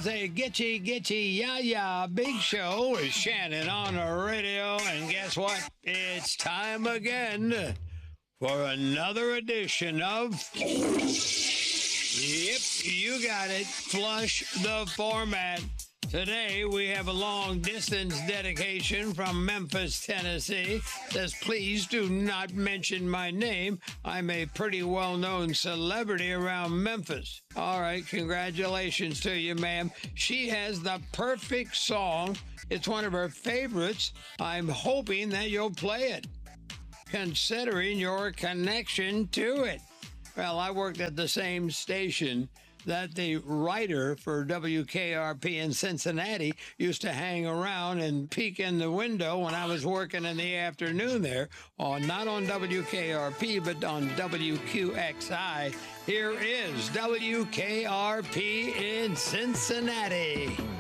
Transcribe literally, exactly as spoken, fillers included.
is a Gitchy Gitchy Ya Ya Big Show with Shannon on the radio. And guess what? It's time again for another edition of... Yep, you got it. Flush the format. Today, we have a long-distance dedication from Memphis, Tennessee. Says, please do not mention my name. I'm a pretty well-known celebrity around Memphis. All right, congratulations to you, ma'am. She has the perfect song. It's one of her favorites. I'm hoping that you'll play it, considering your connection to it. Well, I worked at the same station that the writer for W K R P in Cincinnati used to hang around and peek in the window when I was working in the afternoon there, on not on W K R P, but on W Q X I. Here is W K R P in Cincinnati.